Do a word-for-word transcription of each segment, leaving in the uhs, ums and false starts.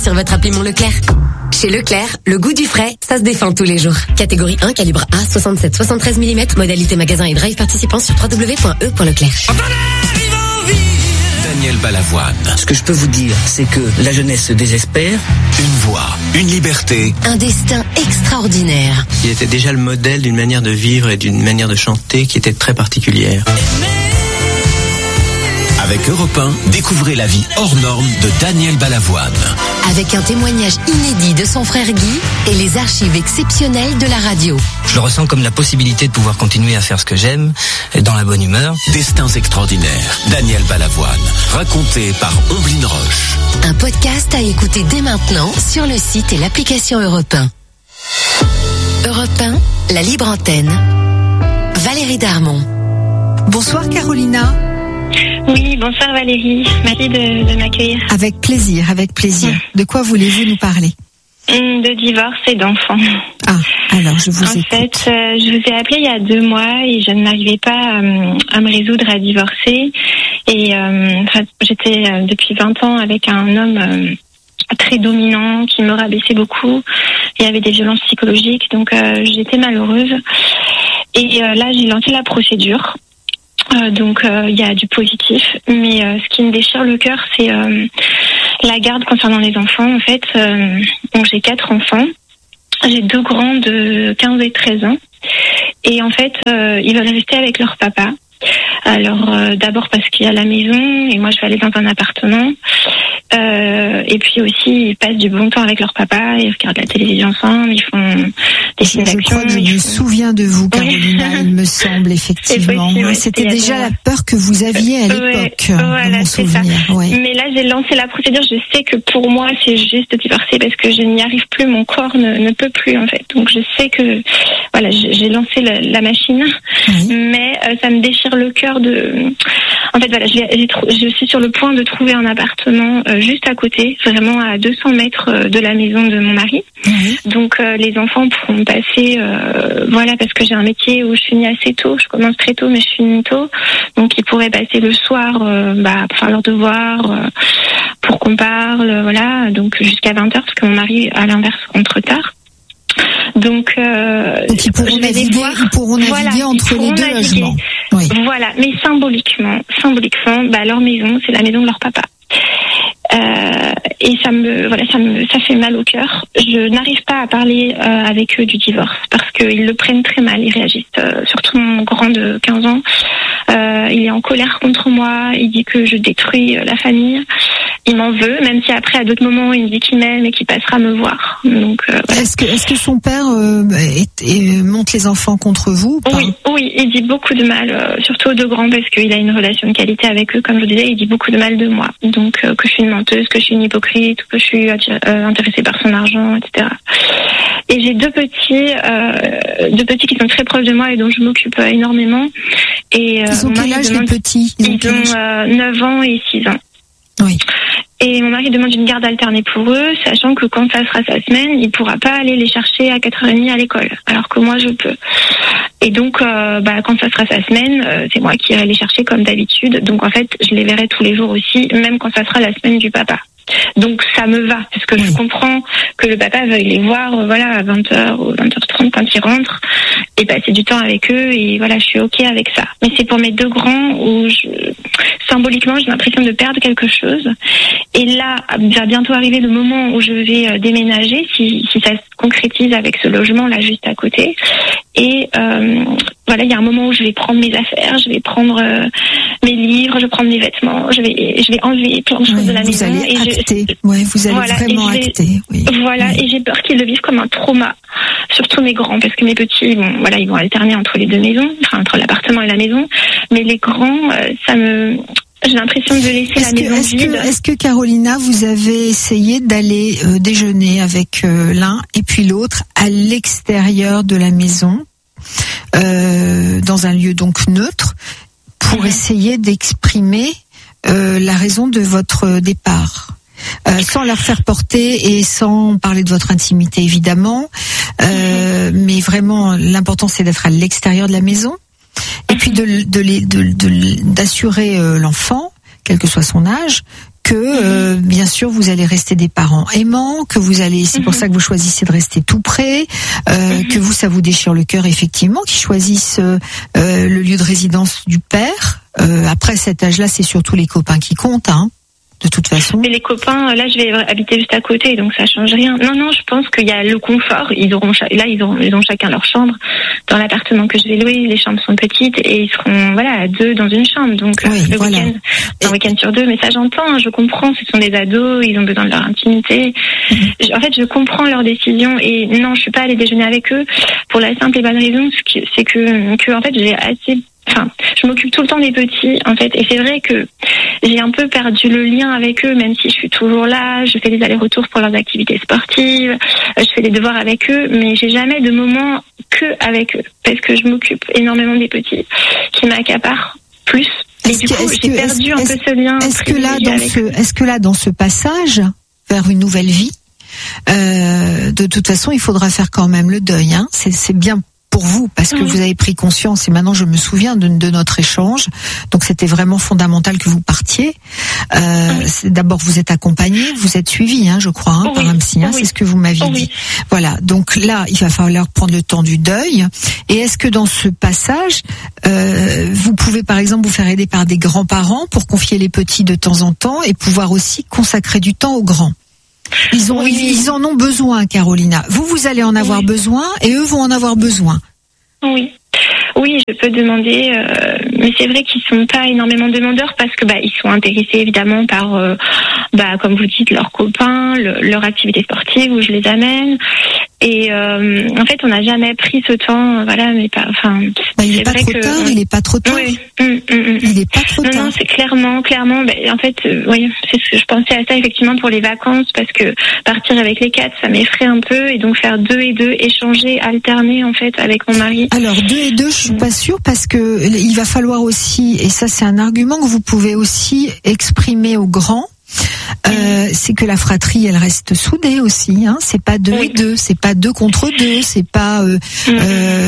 sur votre appli Mon Leclerc. Chez Leclerc, le goût du frais, ça se défend tous les jours. Catégorie un, calibre A, soixante-sept soixante-treize millimètres, modalité magasin et drive participant sur w w w point e point leclerc. Daniel Balavoine. Ce que je peux vous dire, c'est que la jeunesse se désespère. Une voix, une liberté. Un destin extraordinaire. Il était déjà le modèle d'une manière de vivre et d'une manière de chanter qui était très particulière. Avec Europe un, découvrez la vie hors norme de Daniel Balavoine. Avec un témoignage inédit de son frère Guy et les archives exceptionnelles de la radio. Je le ressens comme la possibilité de pouvoir continuer à faire ce que j'aime, et dans la bonne humeur. Destins extraordinaires, Daniel Balavoine, raconté par Omblin Roche. Un podcast à écouter dès maintenant sur le site et l'application Europe un. Europe un, la libre antenne. Valérie Darmon. Bonsoir Carolina. Oui, bonsoir Valérie. Merci de, de m'accueillir. Avec plaisir, avec plaisir. De quoi voulez-vous nous parler ? De divorce et d'enfants. Ah, alors je vous en écoute. En fait, euh, je vous ai appelé il y a deux mois et je n'arrivais pas à, à me résoudre à divorcer. Et euh, j'étais euh, depuis vingt ans avec un homme euh, très dominant qui me rabaissait beaucoup. Il y avait des violences psychologiques, donc euh, j'étais malheureuse. Et euh, là, j'ai lancé la procédure. Euh, donc il euh, y a du positif, mais euh, ce qui me déchire le cœur, c'est euh, la garde concernant les enfants. En fait, euh, donc j'ai quatre enfants, j'ai deux grands de quinze et treize ans, et en fait euh, ils veulent rester avec leur papa. Alors euh, d'abord parce qu'il y a la maison et moi je vais aller dans un appartement. Euh, et puis aussi ils passent du bon temps avec leur papa, ils regardent la télévision ensemble, ils font des films d'action. Je crois que je me font... souviens de vous, Carolina, oui. Il me semble effectivement. Possible, C'était déjà la peur que vous aviez à l'époque, ouais, voilà, mon souvenir. Ouais. Mais là j'ai lancé la procédure, je sais que pour moi c'est juste de divorcer parce que je n'y arrive plus, mon corps ne, ne peut plus en fait. Donc je sais que voilà, j'ai lancé la, la machine, oui. mais euh, ça me déchire le cœur de... En fait voilà, j'ai, j'ai, je suis sur le point de trouver un appartement euh, juste à côté, vraiment à deux cents mètres de la maison de mon mari. Mmh. Donc euh, les enfants pourront passer, euh, voilà, parce que j'ai un métier où je finis assez tôt, je commence très tôt mais je finis tôt, donc ils pourraient passer le soir euh, bah, pour faire leurs devoirs, euh, pour qu'on parle, voilà, donc jusqu'à vingt heures parce que mon mari à l'inverse rentre tard. Donc, euh, donc ils pourront naviguer, ils pourront naviguer voilà, entre pourront les deux naviguer. Logements. Oui. Voilà, mais symboliquement, symboliquement, bah leur maison, c'est la maison de leur papa. Euh, et ça me, voilà, ça me, ça fait mal au cœur. Je n'arrive pas à parler euh, avec eux du divorce parce qu'ils le prennent très mal, ils réagissent. Euh, surtout mon grand de quinze ans, euh, il est en colère contre moi. Il dit que je détruis euh, la famille. Il m'en veut, même si après à d'autres moments il me dit qu'il m'aime et qu'il passera me voir. Donc euh, voilà. Est-ce que est-ce que son père euh, est, est, monte les enfants contre vous ou pas ? Oui, oui, il dit beaucoup de mal, euh, surtout aux deux grands parce qu'il a une relation de qualité avec eux, comme je vous disais, il dit beaucoup de mal de moi. Donc euh, que je suis une menteuse, que je suis une hypocrite, que je suis attirée, euh, intéressée par son argent, et cetera. Et j'ai deux petits, euh, deux petits qui sont très proches de moi et dont je m'occupe euh, énormément. Et euh, ils ont quel âge les petits ? Ils, ils ont euh, neuf ans et six ans. Oui. Et mon mari demande une garde alternée pour eux, sachant que quand ça sera sa semaine, il pourra pas aller les chercher à quatre heures trente à l'école, alors que moi je peux. Et donc, euh, bah, quand ça sera sa semaine, euh, c'est moi qui irai les chercher comme d'habitude. Donc en fait, je les verrai tous les jours aussi, même quand ça sera la semaine du papa. Donc ça me va, parce que je comprends que le papa veuille les voir, euh, voilà, à vingt heures ou vingt heures trente quand ils rentrent, et passer du temps avec eux, et voilà, je suis ok avec ça. Mais c'est pour mes deux grands où je, symboliquement, j'ai l'impression de perdre quelque chose. Et là, va bientôt arriver le moment où je vais euh, déménager, si, si ça se concrétise avec ce logement là juste à côté. Et euh, voilà, il y a un moment où je vais prendre mes affaires, je vais prendre euh, mes livres, je vais prendre mes vêtements, je vais, je vais enlever plein de choses oui, de la vous maison. Allez et acter. Je, ouais, vous allez voilà, vraiment vais, acter. Oui. Voilà, oui. Et j'ai peur qu'ils le vivent comme un trauma, surtout mes grands, parce que mes petits, bon, voilà, ils vont alterner entre les deux maisons, enfin entre l'appartement et la maison, mais les grands, euh, ça me... J'ai l'impression de laisser est-ce la que, maison est-ce vide. Que, est-ce que Carolina, vous avez essayé d'aller euh, déjeuner avec euh, l'un et puis l'autre à l'extérieur de la maison, euh, dans un lieu donc neutre, pour mmh. essayer d'exprimer euh, la raison de votre départ, euh, sans leur faire porter et sans parler de votre intimité évidemment, euh, mmh. mais vraiment l'important c'est d'être à l'extérieur de la maison. Et puis de, de, de, de, d'assurer euh, l'enfant, quel que soit son âge, que euh, bien sûr vous allez rester des parents aimants, que vous allez, c'est pour ça que vous choisissez de rester tout près, euh, que vous, ça vous déchire le cœur effectivement, qu'ils choisissent euh, euh, le lieu de résidence du père. Euh, après cet âge-là, c'est surtout les copains qui comptent, hein. De toute façon. Mais les copains, là, je vais habiter juste à côté, donc ça change rien. Non, non, je pense qu'il y a le confort. Ils auront, là, ils auront, ils ont chacun leur chambre dans l'appartement que je vais louer. Les chambres sont petites et ils seront, voilà, à deux dans une chambre. Donc oui, le voilà. week-end, un week-end sur deux. Mais ça, j'entends, hein, je comprends. Ce sont des ados, ils ont besoin de leur intimité. Mm-hmm. En fait, je comprends leurs décisions et non, je suis pas allée déjeuner avec eux pour la simple et bonne raison, c'est que, que en fait, j'ai assez. Enfin, je m'occupe tout le temps des petits, en fait, et c'est vrai que j'ai un peu perdu le lien avec eux, même si je suis toujours là, je fais des allers-retours pour leurs activités sportives, je fais des devoirs avec eux, mais j'ai jamais de moment que avec eux, parce que je m'occupe énormément des petits, qui m'accaparent plus. Et est-ce du que, coup, j'ai que, perdu un peu ce lien. Est-ce que là, dans ce, eux. est-ce que là, dans ce passage vers une nouvelle vie, euh, de toute façon, il faudra faire quand même le deuil, hein. C'est, c'est bien pour vous, parce que mmh. vous avez pris conscience, et maintenant je me souviens de, de notre échange, donc c'était vraiment fondamental que vous partiez. Euh, mmh. c'est, d'abord vous êtes accompagné, vous êtes suivi, hein, je crois, hein, oui. par un psy, hein, oui. c'est ce que vous m'aviez oui. dit. Voilà, donc là il va falloir prendre le temps du deuil. Et est-ce que dans ce passage, euh, vous pouvez par exemple vous faire aider par des grands-parents pour confier les petits de temps en temps et pouvoir aussi consacrer du temps aux grands? Ils ont, oui. ils en ont besoin, Carolina. Vous, vous allez en avoir oui. besoin, et eux vont en avoir besoin. Oui. Oui, je peux demander, euh, mais c'est vrai qu'ils sont pas énormément demandeurs parce que bah ils sont intéressés évidemment par, euh, bah comme vous dites, leurs copains, le, leur activité sportive où je les amène. Et euh, en fait, on n'a jamais pris ce temps, voilà, mais pas, enfin. Bah, il est pas trop que, tard. Euh, il est pas trop tard. Oui. Mmh, mmh, mmh. Il est pas trop non, tard. Non, c'est clairement, clairement. Bah, en fait, euh, oui, c'est ce que je pensais à ça effectivement pour les vacances parce que partir avec les quatre, ça m'effraie un peu, et donc faire deux et deux, échanger, alterner en fait avec mon mari. Alors deux et deux, je suis pas sûre parce que il va falloir aussi, et ça c'est un argument que vous pouvez aussi exprimer aux grands. Euh, c'est que la fratrie, elle reste soudée aussi. Hein. C'est pas deux oui. et deux, c'est pas deux contre deux, c'est pas euh, mm-hmm.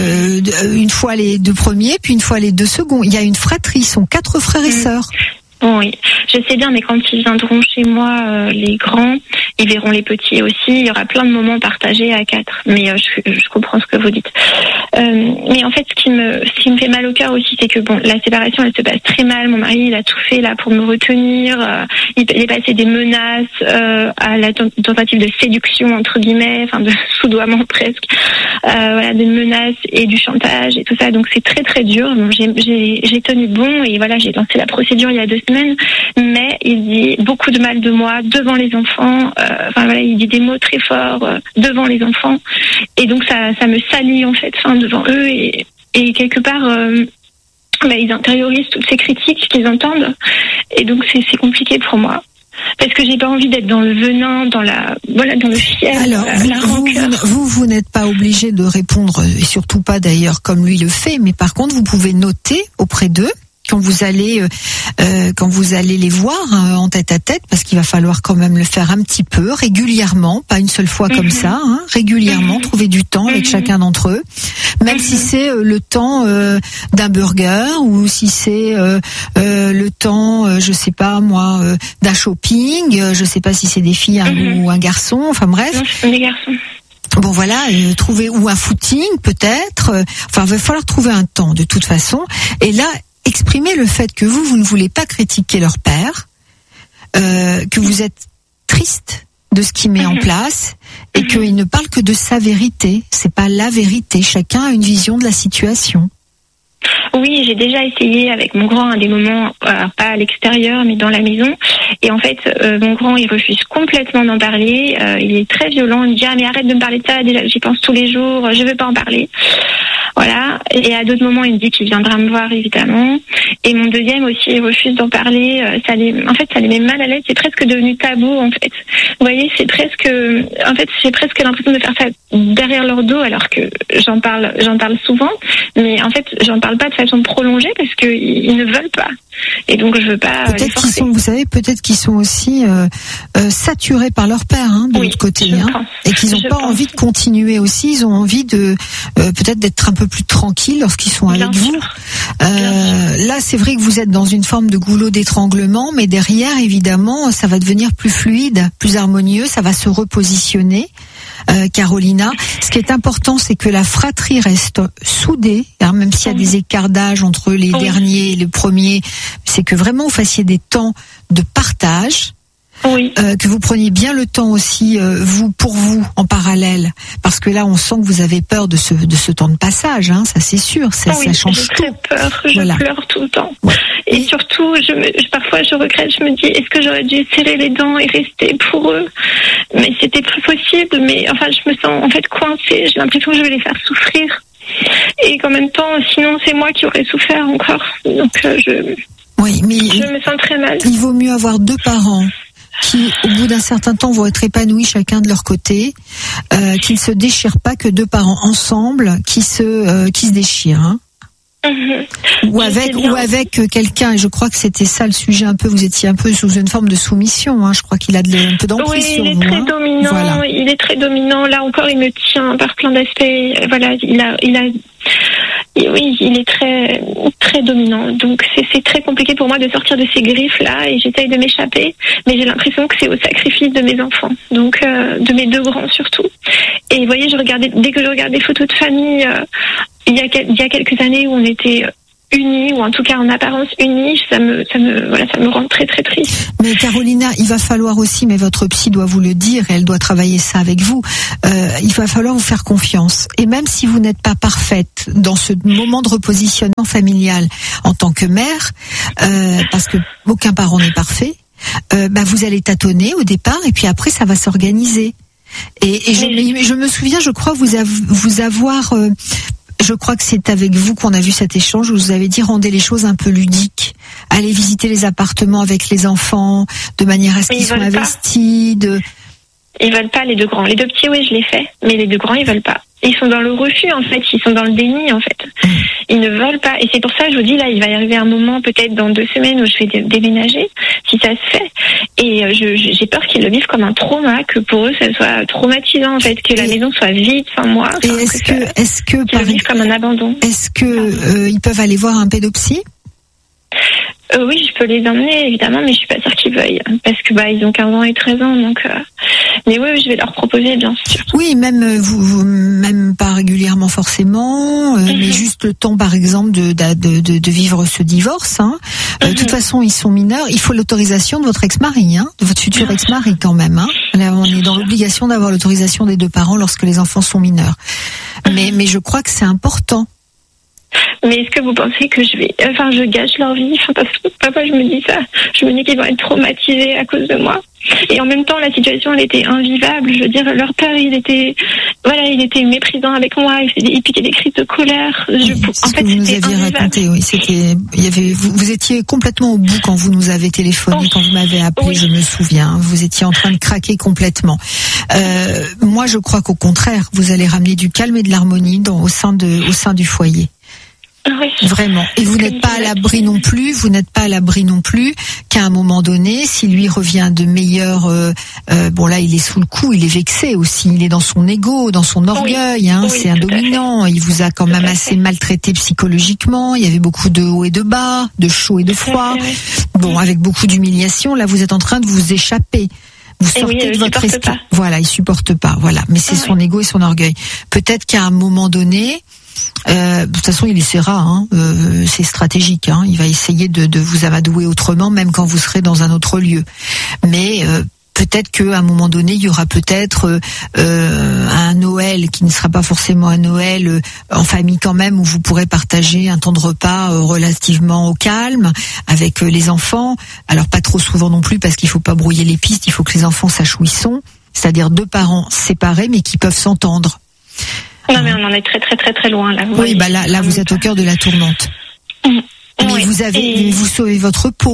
euh, une fois les deux premiers, puis une fois les deux seconds. Il y a une fratrie, ils sont quatre frères et mm-hmm. sœurs. Oui, je sais bien, mais quand ils viendront chez moi, euh, les grands, ils verront les petits aussi. Il y aura plein de moments partagés à quatre. Mais euh, je, je comprends ce que vous dites. Euh, mais en fait, ce qui me, ce qui me fait mal au cœur aussi, c'est que bon, la séparation, elle se passe très mal. Mon mari, il a tout fait là pour me retenir. Euh, il, il est passé des menaces euh, à la tentative de séduction entre guillemets, enfin de soudoiement presque. Euh, voilà, des menaces et du chantage et tout ça. Donc c'est très très dur. Bon, j'ai, j'ai, j'ai tenu bon et voilà, j'ai lancé la procédure il y a deux semaines, mais il dit beaucoup de mal de moi devant les enfants. Euh, enfin voilà, il dit des mots très forts euh, devant les enfants, et donc ça, ça me salit en fait, enfin devant eux, et, et quelque part, euh, bah, ils intériorisent toutes ces critiques qu'ils entendent, et donc c'est, c'est compliqué pour moi. Parce que j'ai pas envie d'être dans le venin, dans la, voilà, dans le fiel. Alors, la, vous, la vous, vous, vous, vous n'êtes pas obligé de répondre, et surtout pas d'ailleurs comme lui le fait, mais par contre, vous pouvez noter auprès d'eux quand vous allez euh, quand vous allez les voir hein, en tête à tête, parce qu'il va falloir quand même le faire un petit peu régulièrement, pas une seule fois mm-hmm. comme ça, hein, régulièrement, mm-hmm. trouver du temps avec mm-hmm. chacun d'entre eux, même mm-hmm. si c'est euh, le temps euh, d'un burger, ou si c'est euh, euh, le temps, euh, je sais pas moi, euh, d'un shopping, euh, je sais pas si c'est des filles hein, mm-hmm. ou un garçon, enfin bref. Non, des garçons. Bon voilà, euh, trouver, ou un footing peut-être, euh, enfin il va falloir trouver un temps de toute façon, et là exprimer le fait que vous, vous ne voulez pas critiquer leur père, euh, que vous êtes triste de ce qu'il met en place, et qu'il ne parle que de sa vérité. C'est pas la vérité. Chacun a une vision de la situation. Oui, j'ai déjà essayé avec mon grand à des moments, alors pas à l'extérieur, mais dans la maison. Et en fait, euh, mon grand, il refuse complètement d'en parler. Euh, il est très violent. Il me dit ah mais arrête de me parler de ça. Déjà, j'y pense tous les jours. Je veux pas en parler. Voilà. Et à d'autres moments, il me dit qu'il viendra me voir, évidemment. Et mon deuxième aussi, il refuse d'en parler. Ça les, en fait, ça les met mal à l'aise. C'est presque devenu tabou, en fait. Vous voyez, c'est presque, en fait, j'ai presque l'impression de faire ça derrière leur dos, alors que j'en parle, j'en parle souvent. Mais en fait, j'en parle pas de façon prolongée parce que ils ne veulent pas. Et donc, je veux pas peut-être les forcer. qu'ils sont, vous savez, peut-être qu'ils sont aussi euh, euh, saturés par leur père, hein, de oui, l'autre côté, je hein, pense. et qu'ils n'ont Je pas pense. envie de continuer aussi. Ils ont envie de euh, peut-être d'être un peu plus tranquilles lorsqu'ils sont Bien avec sûr. vous. Euh, là, c'est vrai que vous êtes dans une forme de goulot d'étranglement, mais derrière, évidemment, ça va devenir plus fluide, plus harmonieux, ça va se repositionner. Euh, Carolina, ce qui est important, c'est que la fratrie reste soudée, hein, même s'il y a Oui. des écarts d'âge entre les Oui. derniers et le premier, c'est que vraiment vous fassiez des temps de partage. Oui. Euh, que vous preniez bien le temps aussi, euh, vous, pour vous, en parallèle, parce que là, on sent que vous avez peur de ce de ce temps de passage, hein, ça c'est sûr, ça, oui, ça change j'ai tout. très peur, je Voilà. pleure tout le temps. Ouais. Et Et- surtout, je me, je- parfois je regrette, je me dis, est-ce que j'aurais dû serrer les dents et rester pour eux? Mais c'était plus possible, mais enfin, je me sens en fait coincée, j'ai l'impression que je vais les faire souffrir. Et qu'en même temps, sinon, c'est moi qui aurais souffert encore. Donc, euh, je, Oui, mais je me sens très mal. il vaut mieux avoir deux parents qui, au bout d'un certain temps, vont être épanouis chacun de leur côté, euh, qui ne se déchirent pas que deux parents ensemble qui se euh, qui se déchirent. Hein. Mhm. Ou Je avec sais bien. ou avec quelqu'un, et je crois que c'était ça le sujet un peu, vous étiez un peu sous une forme de soumission, hein, je crois qu'il a de, un peu d'emprise Oui, sur il est vous. très hein. dominant. Voilà. Il est très dominant. Là encore, il me tient par plein d'aspects. Voilà, il a, il a, et oui, il est très, très dominant. Donc c'est, c'est très compliqué pour moi de sortir de ces griffes là, et j'essaye de m'échapper, mais j'ai l'impression que c'est au sacrifice de mes enfants, donc euh, de mes deux grands surtout. Et vous voyez, je regardais, dès que je regarde des photos de famille, euh, il y a, quel- il y a quelques années où on était unis, ou en tout cas en apparence unis, ça me, ça me, voilà, ça me rend très très triste. Mais Carolina, il va falloir aussi, mais votre psy doit vous le dire, et elle doit travailler ça avec vous, euh, il va falloir vous faire confiance. Et même si vous n'êtes pas parfaite dans ce moment de repositionnement familial en tant que mère, euh, parce que aucun parent n'est parfait, euh, bah vous allez tâtonner au départ, et puis après ça va s'organiser. Et, et je, Mais- je me souviens, je crois vous, av- vous avoir... euh, je crois que c'est avec vous qu'on a vu cet échange où vous avez dit rendez les choses un peu ludiques. Allez visiter les appartements avec les enfants de manière à ce Mais qu'ils ils soient veulent pas. investis. De... Ils veulent pas, les deux grands. Les deux petits, oui, je l'ai fait, mais les deux grands, ils veulent pas. Ils sont dans le refus, en fait. Ils sont dans le déni, en fait. Ils ne veulent pas. Et c'est pour ça que je vous dis, là, il va y arriver un moment, peut-être dans deux semaines, où je vais dé- déménager, si ça se fait. Et euh, je, je- j'ai peur qu'ils le vivent comme un trauma, que pour eux, ça soit traumatisant, en fait, que la Et- maison soit vide sans moi. Et Enfin, est-ce que que, ça- est-ce que, qu'ils par, le vivent comme un abandon. est-ce que euh, ils peuvent aller voir un pédopsie? Euh, oui, je peux les emmener, évidemment, mais je suis pas sûre qu'ils veuillent. Parce que, bah, ils ont quinze ans et treize ans, donc, euh... mais oui, oui, je vais leur proposer, bien sûr. Oui, même euh, vous, vous- même pas régulièrement forcément, euh, Mhm. mais juste le temps, par exemple, de de, de, de vivre ce divorce. Hein. Euh, De toute Mhm. façon, ils sont mineurs. Il faut l'autorisation de votre ex-mari, hein, de votre futur Bien ex-mari quand même. Hein. Là, on est dans l'obligation d'avoir l'autorisation des deux parents lorsque les enfants sont mineurs. Mais mais je crois que c'est important. Mais est-ce que vous pensez que je vais, enfin, je gâche leur vie, enfin, parce que papa, je me dis ça, je me dis qu'ils vont être traumatisés à cause de moi. Et en même temps, la situation, elle était invivable. Je veux dire, leur père, il était, voilà, il était méprisant avec moi, il, faisait, il piquait des cris de colère. Je, Oui, en c'est ce fait, que vous nous c'était aviez invivable. raconté. Oui, c'était. Il y avait. Vous, vous étiez complètement au bout quand vous nous avez téléphoné, Oh, quand vous m'avez appelé. oui. Je me souviens. Vous étiez en train de craquer complètement. Euh, moi, je crois qu'au contraire, vous allez ramener du calme et de l'harmonie dans, au sein de, au sein du foyer. Oui. Vraiment. Et vous n'êtes pas à l'abri non plus, vous n'êtes pas à l'abri non plus qu'à un moment donné, si lui revient de meilleur, euh, euh, bon là il est sous le coup, il est vexé aussi, il est dans son ego, dans son orgueil, hein, Oui, c'est un tout à fait. dominant, il vous a quand Tout même à assez fait. maltraité psychologiquement, il y avait beaucoup de hauts et de bas, de chaud et de froid, Oui. bon avec beaucoup d'humiliation, là vous êtes en train de vous échapper. Vous Et sortez oui, de il votre supporte esprit. pas. Voilà, il supporte pas. Voilà, mais c'est Ah son ego et son orgueil. Peut-être qu'à un moment donné, euh, de toute façon, il essaiera. Hein, euh, c'est stratégique. Hein, il va essayer de, de vous amadouer autrement, même quand vous serez dans un autre lieu. Mais euh, peut-être qu'à un moment donné, il y aura peut-être euh, un Noël qui ne sera pas forcément un Noël euh, en famille quand même, où vous pourrez partager un temps de repas euh, relativement au calme avec euh, les enfants. Alors pas trop souvent non plus, parce qu'il faut pas brouiller les pistes. Il faut que les enfants sachent où ils sont, c'est-à-dire deux parents séparés mais qui peuvent s'entendre. Non, mais on en est très, très, très, très loin, là. Vous Oui, voyez. bah là, là, vous êtes au cœur de la tournante. Mhm. Mais Oui. vous avez, Et- vous sauvez votre peau,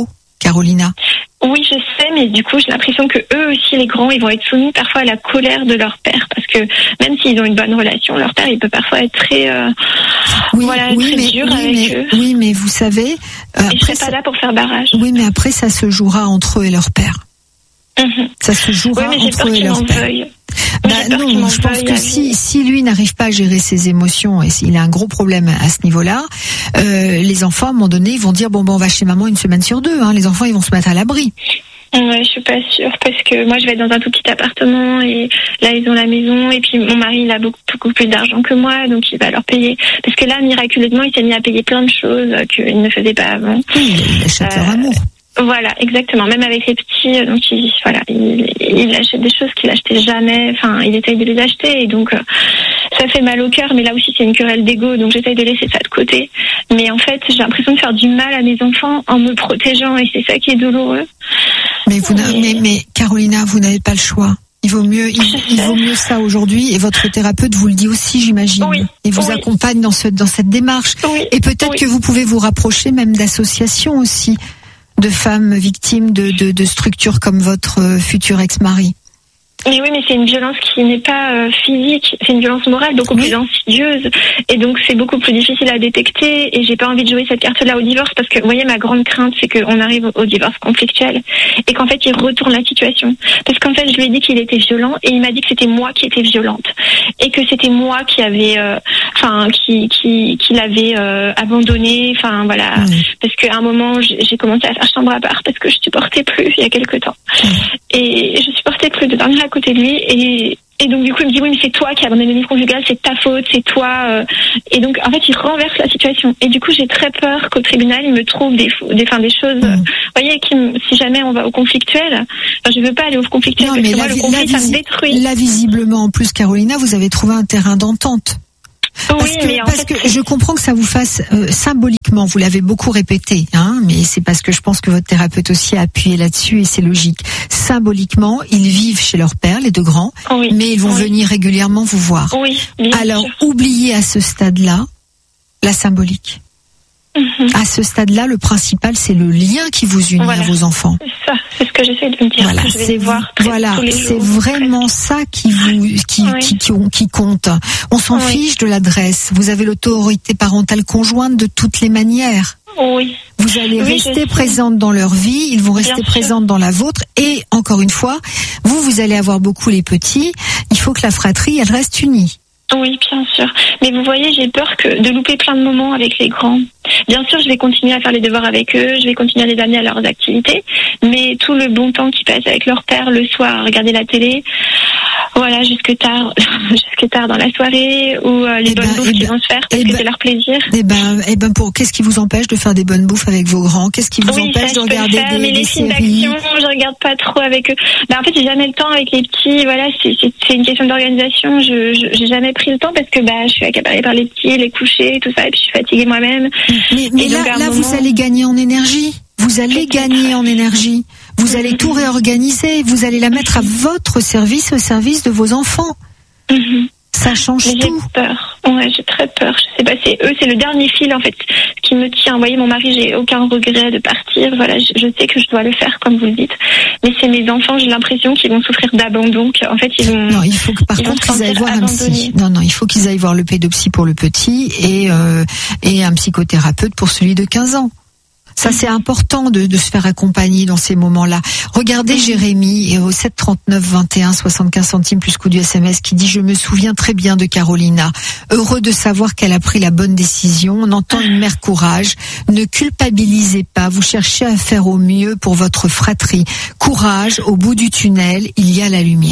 Carolina. Oui, je sais, mais du coup, j'ai l'impression que eux aussi, les grands, ils vont être soumis parfois à la colère de leur père, parce que même s'ils ont une bonne relation, leur père, il peut parfois être très, euh, oui, voilà, oui, très mais, dur oui, avec mais, eux. Oui, mais vous savez, euh, après, et je serai ça, pas là pour faire barrage. Oui, mais après, ça se jouera entre eux et leur père. Mm-hmm. Ça se jouera oui, mais entre eux et leur père. Veuille. Bah, non, je pense que si, si lui n'arrive pas à gérer ses émotions et s'il a un gros problème à ce niveau-là, euh, les enfants, à un moment donné, ils vont dire bon, ben, on va chez maman une semaine sur deux. Hein. Les enfants, ils vont se mettre à l'abri. Ouais, je suis pas sûre parce que moi, je vais être dans un tout petit appartement et là, ils ont la maison et puis mon mari, il a beaucoup, beaucoup plus d'argent que moi, donc il va leur payer. Parce que là, miraculeusement, il s'est mis à payer plein de choses qu'il ne faisait pas avant. Oui, il achète euh, leur amour. Voilà, exactement. Même avec les petits, donc il, voilà, il, il achète des choses qu'il achetait jamais. Enfin, il essaye de les acheter et donc euh, ça fait mal au cœur. Mais là aussi, c'est une querelle d'ego, donc j'essaye de laisser ça de côté. Mais en fait, j'ai l'impression de faire du mal à mes enfants en me protégeant et c'est ça qui est douloureux. Mais vous, et... mais, mais Carolina, vous n'avez pas le choix. Il vaut mieux, il, il vaut mieux ça aujourd'hui. Et votre thérapeute vous le dit aussi, j'imagine. Oui, et vous oui. accompagne dans ce, dans cette démarche. Oui, et peut-être oui. que vous pouvez vous rapprocher même d'associations aussi, de femmes victimes de, de, de structures comme votre euh, futur ex-mari. Mais oui, mais c'est une violence qui n'est pas euh, physique, c'est une violence morale beaucoup oui. plus insidieuse, et donc c'est beaucoup plus difficile à détecter. Et j'ai pas envie de jouer cette carte-là au divorce parce que, vous voyez, ma grande crainte, c'est qu'on arrive au divorce conflictuel et qu'en fait il retourne la situation. Parce qu'en fait, je lui ai dit qu'il était violent et il m'a dit que c'était moi qui étais violente et que c'était moi qui avait, enfin, euh, qui, qui, qui l'avait euh, abandonné. Enfin voilà, mmh. parce qu'à un moment j'ai commencé à faire chambre à part parce que je supportais plus il y a quelque temps mmh. et je supportais plus de dormir à côté de lui et, et donc du coup il me dit oui mais c'est toi qui as abandonné le conjugal, c'est ta faute, c'est toi euh, et donc en fait il renverse la situation et du coup j'ai très peur qu'au tribunal il me trouve des des, fin, des choses vous mmh. voyez qui, si jamais on va au conflictuel, enfin, je veux pas aller au conflictuel non, parce que moi le conflit ça me détruit. Là visiblement en plus Carolina vous avez trouvé un terrain d'entente. Parce, oui, que, mais en parce fait, que je comprends que ça vous fasse euh, symboliquement, vous l'avez beaucoup répété, hein, mais c'est parce que je pense que votre thérapeute aussi a appuyé là-dessus et c'est logique. Symboliquement, ils vivent chez leur père, les deux grands, oui, mais ils vont oui. venir régulièrement vous voir. Oui, bien Alors, sûr. oubliez à ce stade-là la symbolique. Mm-hmm. À ce stade-là, le principal, c'est le lien qui vous unit voilà. à vos enfants. C'est ça, c'est ce que j'essaie de me dire. Voilà, que je vais c'est voir voilà, c'est vraiment ça qui vous qui oui. qui, qui, qui compte. On s'en oui. fiche de l'adresse. Vous avez l'autorité parentale conjointe de toutes les manières. Oui. Vous allez oui, rester présente dans leur vie, ils vont rester présentes dans la vôtre et encore une fois, vous vous allez avoir beaucoup les petits. Il faut que la fratrie elle reste unie. Oui, bien sûr. Mais vous voyez, j'ai peur que de louper plein de moments avec les grands. Bien sûr, je vais continuer à faire les devoirs avec eux, je vais continuer à les amener à leurs activités, mais tout le bon temps qu'ils passent avec leur père le soir à regarder la télé, voilà, jusque tard, jusque tard dans la soirée, ou euh, les eh bonnes ben, bouffes eh qu'ils ben, vont se faire parce eh que ben, c'est leur plaisir. Eh ben, eh ben pour qu'est-ce qui vous empêche de faire des bonnes bouffes avec vos grands? Qu'est-ce qui vous oui, empêche ça, de regarder faire, des, mais des les films séries? d'action, je regarde pas trop avec eux. Ben, en fait, j'ai jamais le temps avec les petits. Voilà, c'est, c'est, c'est une question d'organisation. Je, je j'ai jamais pris le temps parce que bah je suis accaparée par les petits, les coucher, tout ça, et puis je suis fatiguée moi-même. Mais, mais là, là moment... vous allez gagner en énergie. Vous allez gagner en énergie. Vous mm-hmm. allez tout réorganiser. Vous allez la mettre à votre service, au service de vos enfants. Mm-hmm. Ça change mais tout. J'ai peur. Ouais, j'ai très peur. Je sais pas, c'est eux, c'est le dernier fil en fait qui me tient. Vous voyez, mon mari, j'ai aucun regret de partir. Voilà, je, je sais que je dois le faire comme vous le dites. Mais c'est mes enfants, j'ai l'impression qu'ils vont souffrir d'abandon. En fait, ils vont. Non, il faut que par ils contre qu'ils aillent voir abandonnés. un psy. Non, non, il faut qu'ils aillent voir le pédopsie pour le petit et euh, et un psychothérapeute pour celui de quinze ans. Ça, c'est important de, de se faire accompagner dans ces moments-là. Regardez Jérémy au sept trente-neuf vingt et un soixante-quinze centimes plus coût du S M S qui dit « Je me souviens très bien de Carolina. Heureux de savoir qu'elle a pris la bonne décision. On entend une mère courage. Ne culpabilisez pas. Vous cherchez à faire au mieux pour votre fratrie. Courage. Au bout du tunnel, il y a la lumière. »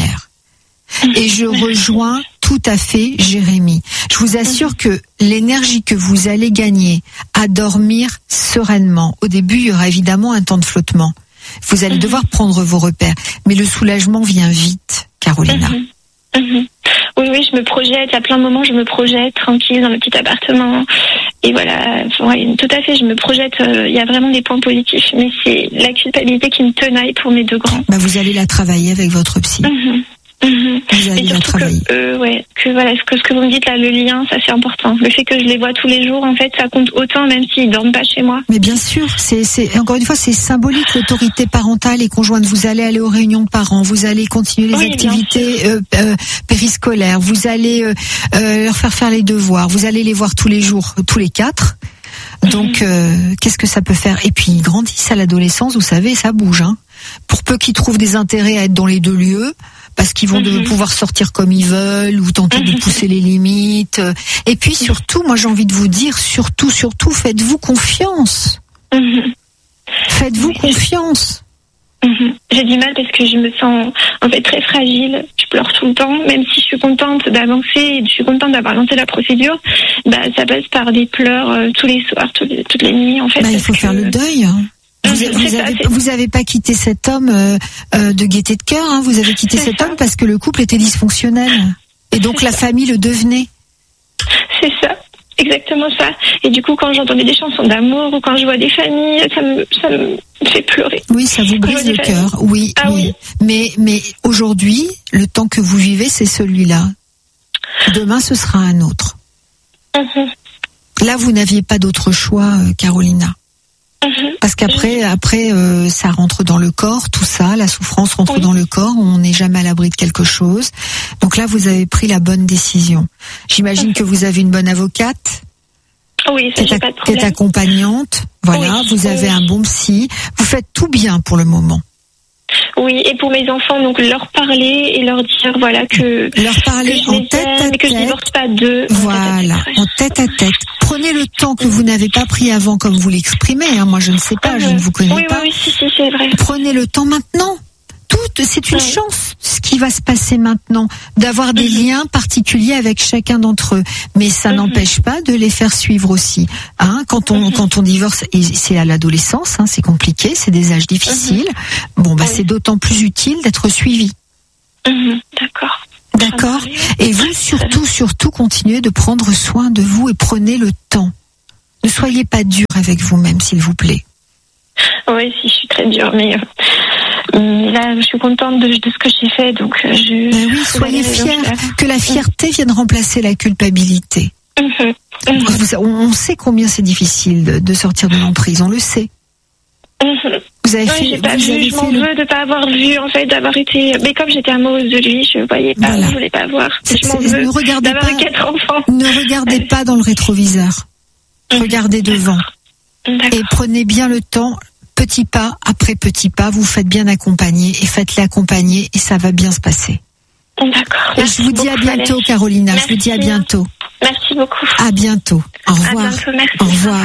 Et je rejoins tout à fait Jérémy. Je vous assure que l'énergie que vous allez gagner à dormir sereinement, au début, il y aura évidemment un temps de flottement. Vous allez devoir prendre vos repères. Mais le soulagement vient vite, Carolina. Mmh. Mmh. Oui, oui, je me projette. À plein de moments, je me projette tranquille dans le petit appartement. Et voilà, ouais, tout à fait, je me projette. Il euh, y a vraiment des points positifs. Mais c'est la culpabilité qui me tenaille pour mes deux grands. Bah, vous allez la travailler avec votre psy. Mmh. Mmh. Vous allez la travailler. Que, euh, ouais, que voilà, ce que, ce que vous me dites là, le lien, ça c'est important. Le fait que je les vois tous les jours, en fait, ça compte autant, même s'ils dorment pas chez moi. Mais bien sûr, c'est, c'est encore une fois, c'est symbolique, l'autorité parentale et conjointe. Vous allez aller aux réunions de parents, vous allez continuer les oui, activités euh, euh, périscolaires, vous allez euh, euh, leur faire faire les devoirs, vous allez les voir tous les jours, tous les quatre. Donc, euh, qu'est-ce que ça peut faire? Et puis, ils grandissent à l'adolescence, vous savez, ça bouge. Hein. Pour peu qu'ils trouvent des intérêts à être dans les deux lieux, parce qu'ils vont mm-hmm. de pouvoir sortir comme ils veulent ou tenter mm-hmm. de pousser les limites. Et puis surtout, moi j'ai envie de vous dire, surtout, surtout, faites-vous confiance. Mm-hmm. Faites-vous oui. confiance. Mm-hmm. J'ai du mal parce que je me sens en fait très fragile. Je pleure tout le temps, même si je suis contente d'avancer et je suis contente d'avoir lancé la procédure. Bah ça passe par des pleurs euh, tous les soirs, tous les, toutes les nuits en fait. Bah, il faut que... faire le deuil. Vous, vous, ça, avez, vous avez pas quitté cet homme euh, euh, de gaieté de cœur, hein, vous avez quitté c'est cet ça. homme parce que le couple était dysfonctionnel. Et donc c'est la ça. famille le devenait. C'est ça, exactement ça. Et du coup, quand j'entendais des chansons d'amour ou quand je vois des familles, ça me, ça me fait pleurer. Oui, ça vous brise le cœur, oui, ah, oui. oui. Mais, mais aujourd'hui, le temps que vous vivez, c'est celui-là. Demain, ce sera un autre. Mm-hmm. Là, vous n'aviez pas d'autre choix, euh, Carolina. Parce qu'après, après, euh, ça rentre dans le corps, tout ça, la souffrance rentre oui. dans le corps, on n'est jamais à l'abri de quelque chose. Donc là, vous avez pris la bonne décision. J'imagine okay. que vous avez une bonne avocate, oui, ça, qui, est, pas de qui est accompagnante, voilà, oui. vous avez oui. un bon psy, vous faites tout bien pour le moment. Oui, et pour mes enfants, donc leur parler et leur dire, voilà, que leur parler que en tête à tête, que je divorce pas d'eux. Voilà, en tête à tête. Prenez le temps que vous n'avez pas pris avant, comme vous l'exprimez. Hein. Moi, je ne sais pas, je ne vous connais oui, pas. Oui, oui, si, si, c'est vrai. Prenez le temps maintenant. Tout, c'est une oui. chance, ce qui va se passer maintenant, d'avoir des mm-hmm. liens particuliers avec chacun d'entre eux. Mais ça mm-hmm. n'empêche pas de les faire suivre aussi. Hein, quand on, mm-hmm. quand on divorce, et c'est à l'adolescence, hein, c'est compliqué, c'est des âges difficiles. Mm-hmm. Bon, bah, oui. c'est d'autant plus utile d'être suivi. Mm-hmm. D'accord. D'accord. Et vous, surtout, surtout, continuez de prendre soin de vous et prenez le temps. Ne soyez pas dur avec vous-même, s'il vous plaît. Oui, si, je suis très dure, mais... Euh... Là, je suis contente de, de ce que j'ai fait, donc je. Ben oui, soyez fiers, que la fierté vienne remplacer la culpabilité. Mm-hmm. Mm-hmm. On, on sait combien c'est difficile de, de sortir de l'emprise, on le sait. Mm-hmm. Vous avez oui, fait. J'ai pas vous vu, avez je m'en fait veux le... de pas avoir vu, en fait, d'avoir été. Mais comme j'étais amoureuse de lui, je voyais pas, voilà. je voulais pas voir. Je m'en veux ne regardez d'avoir pas, quatre enfants. Ne regardez pas dans le rétroviseur. Mm-hmm. Regardez devant. D'accord. Et prenez bien le temps. Petit pas après petit pas, vous faites bien accompagner et faites-les accompagner et ça va bien se passer. D'accord. Et je vous dis à bientôt, Valérie. Carolina. Merci. Je vous dis à bientôt. Merci beaucoup. À bientôt. Au revoir. À bientôt, merci. Au revoir.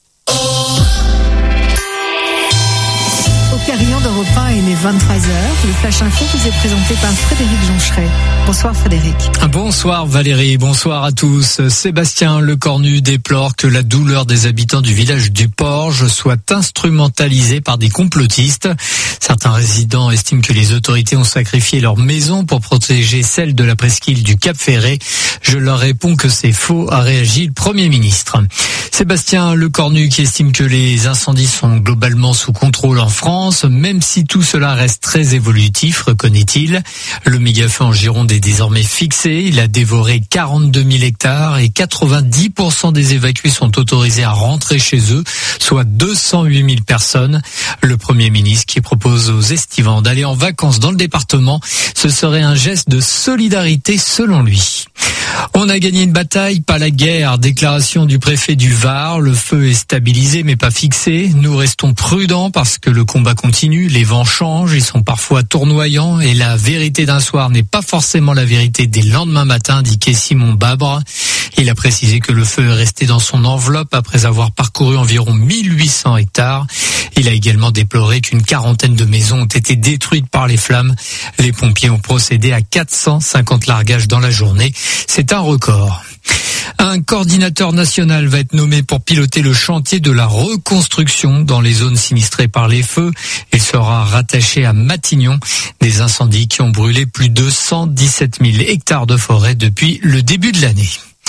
Au Carillon d'Europe un, il est vingt-trois heures. Le Flash Info vous est présenté par Frédéric Joncheret. Bonsoir Frédéric. Bonsoir Valérie, bonsoir à tous. Sébastien Lecornu déplore que la douleur des habitants du village du Porge soit instrumentalisée par des complotistes. Certains résidents estiment que les autorités ont sacrifié leur maison pour protéger celle de la presqu'île du Cap Ferré. Je leur réponds que c'est faux, a réagi le Premier ministre. Sébastien Lecornu qui estime que les incendies sont globalement sous contrôle en France, même si tout cela reste très évolutif, reconnaît-il. Le méga-feu en Gironde est désormais fixé. Il a dévoré quarante-deux mille hectares et quatre-vingt-dix pour cent des évacués sont autorisés à rentrer chez eux, soit deux cent huit mille personnes. Le Premier ministre qui propose aux estivants d'aller en vacances dans le département, ce serait un geste de solidarité selon lui. On a gagné une bataille, pas la guerre. Déclaration du préfet du Var. Le feu est stabilisé mais pas fixé. Nous restons prudents parce que le combat continue. Les vents changent, ils sont parfois tournoyants et la vérité d'un soir n'est pas forcément la vérité des lendemains matins, indiquait Simon Babre. Il a précisé que le feu est resté dans son enveloppe après avoir parcouru environ mille huit cents hectares. Il a également déploré qu'une quarantaine de maisons ont été détruites par les flammes. Les pompiers ont procédé à quatre cent cinquante largages dans la journée. C'est un record. Un coordinateur national va être nommé pour piloter le chantier de la reconstruction dans les zones sinistrées par les feux. Il sera rattaché à Matignon, des incendies qui ont brûlé plus de cent dix-sept mille hectares de forêt depuis le début de l'année.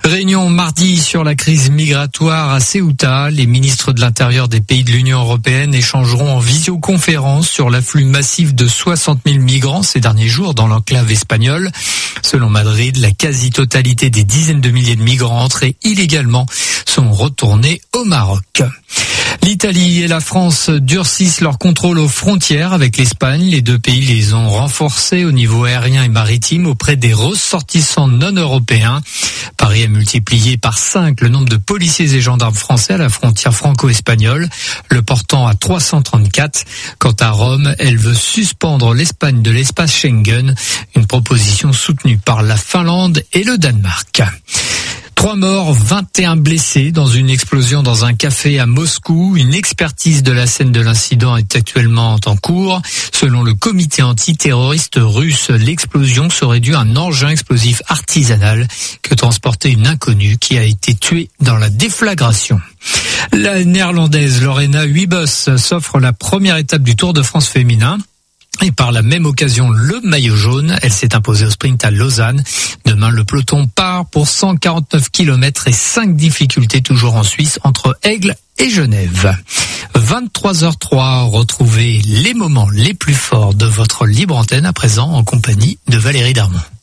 Réunion mardi sur la crise migratoire à Ceuta. Les ministres de l'Intérieur des pays de l'Union européenne échangeront en visioconférence sur l'afflux massif de soixante mille migrants ces derniers jours dans l'enclave espagnole. Selon Madrid, la quasi-totalité des dizaines de milliers de migrants entrés illégalement sont retournés au Maroc. L'Italie et la France durcissent leur contrôle aux frontières avec l'Espagne. Les deux pays les ont renforcés au niveau aérien et maritime auprès des ressortissants non européens. Paris a multiplié par cinq le nombre de policiers et gendarmes français à la frontière franco-espagnole, le portant à trois cent trente-quatre. Quant à Rome, elle veut suspendre l'Espagne de l'espace Schengen, une proposition soutenue par la Finlande et le Danemark. Trois morts, vingt et un blessés dans une explosion dans un café à Moscou. Une expertise de la scène de l'incident est actuellement en cours. Selon le comité antiterroriste russe, l'explosion serait due à un engin explosif artisanal que transportait une inconnue qui a été tuée dans la déflagration. La néerlandaise Lorena Wiebes s'offre la première étape du Tour de France féminin. Et par la même occasion, le maillot jaune, elle s'est imposée au sprint à Lausanne. Demain, le peloton part pour cent quarante-neuf kilomètres et cinq difficultés toujours en Suisse entre Aigle et Genève. vingt-trois heures trois, retrouvez les moments les plus forts de votre libre antenne à présent en compagnie de Valérie Darmon.